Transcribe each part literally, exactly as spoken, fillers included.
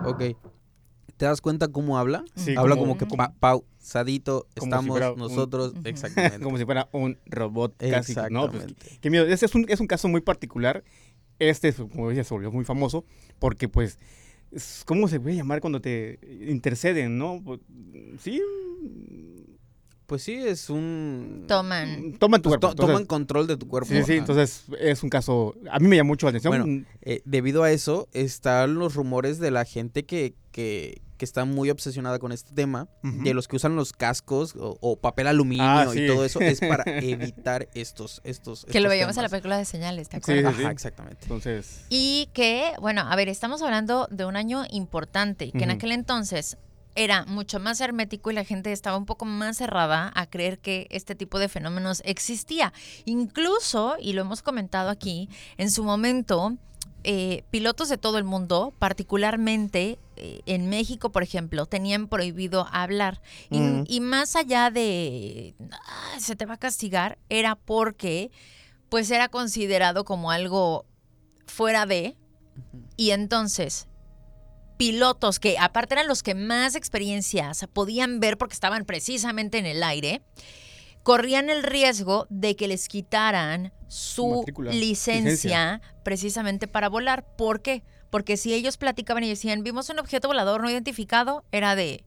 Ok. ¿Te das cuenta cómo habla? Sí, habla como- como, que pa- pausadito, como estamos si fuera un- nosotros, Ujú. exactamente. Como si fuera un robot casi. No, pues, Exactamente. qué miedo. Este es un, es un caso muy particular. Este, como decía, se volvió muy famoso porque, pues, es- ¿cómo se puede llamar cuando te interceden, no? Pues, sí, Pues sí, es un... Toman. toman tu pues, cuerpo. to- entonces- toman control de tu cuerpo. Sí, sí, ajá. entonces es un caso, a mí me llamó mucho la atención. Bueno, Eh, debido a eso, están los rumores de la gente que, que, que está muy obsesionada con este tema, Ujú. de los que usan los cascos o, o papel aluminio Ah, y sí. todo eso, es para evitar estos, estos, Que lo estos veíamos en la temas. película de Señales, ¿te Sí, acuerdas? sí, sí. Ajá, exactamente. Entonces, Y que, bueno, a ver, estamos hablando de un año importante, que en Ujú. aquel entonces era mucho más hermético y la gente estaba un poco más cerrada a creer que este tipo de fenómenos existía. Incluso, y lo hemos comentado aquí, en su momento, eh, pilotos de todo el mundo, particularmente eh, en México, por ejemplo, tenían prohibido hablar. Y, Ujú. y más allá de "Ah, se te va a castigar", era porque pues era considerado como algo fuera de, y entonces pilotos que aparte eran los que más experiencias podían ver porque estaban precisamente en el aire, corrían el riesgo de que les quitaran su Matrícula, licencia, licencia. precisamente para volar. ¿Por qué? Porque si ellos platicaban y decían, vimos un objeto volador no identificado, era de,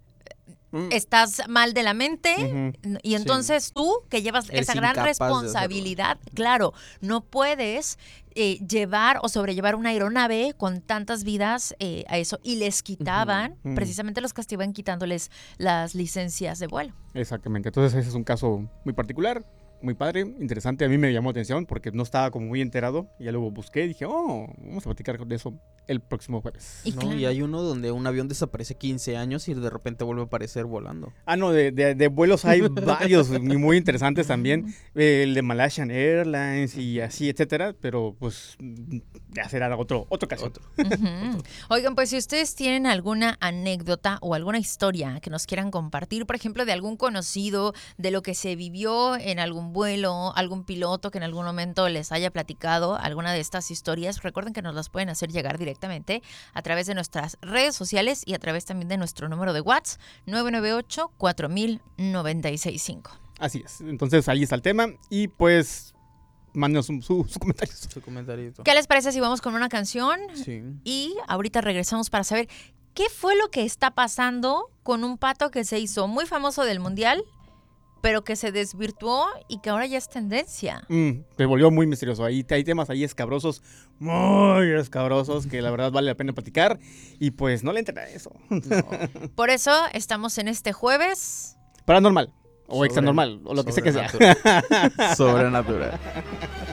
mm, estás mal de la mente. ujú. Y entonces tú, que llevas Eres esa gran incapaz de hacerlo. responsabilidad, claro, no puedes eh, llevar o sobrellevar una aeronave con tantas vidas eh, a eso. Y les quitaban, Ujú. precisamente los castigaban quitándoles las licencias de vuelo. Exactamente, entonces ese es un caso muy particular, muy padre, interesante, a mí me llamó la atención porque no estaba como muy enterado, y ya luego busqué y dije, oh, vamos a platicar de eso el próximo jueves. Y No, claro. y hay uno donde un avión desaparece quince años y de repente vuelve a aparecer volando. Ah, no, de, de, de vuelos hay varios y muy interesantes también, eh, el de Malaysian Airlines y así, etcétera, pero pues ya será otro, otro caso. Otro. Ujú. Oigan, pues si ustedes tienen alguna anécdota o alguna historia que nos quieran compartir, por ejemplo, de algún conocido, de lo que se vivió en algún vuelo, algún piloto que en algún momento les haya platicado alguna de estas historias, recuerden que nos las pueden hacer llegar directamente a través de nuestras redes sociales y a través también de nuestro número de WhatsApp nueve nueve ocho, cuatro mil, nueve seis cinco. Así es, entonces ahí está el tema y pues mándenos sus su, su comentarios. Su comentarito. ¿Qué les parece si vamos con una canción? Sí. Y ahorita regresamos para saber qué fue lo que está pasando con un pato que se hizo muy famoso del mundial, pero que se desvirtuó y que ahora ya es tendencia. Mm, se volvió muy misterioso. Ahí hay temas ahí escabrosos, muy escabrosos, que la verdad vale la pena platicar. Y pues no le entren a eso. Por eso estamos en este jueves. Paranormal o Sobre- extranormal o lo que sea que sea. Sobrenatural. Sobrenatural.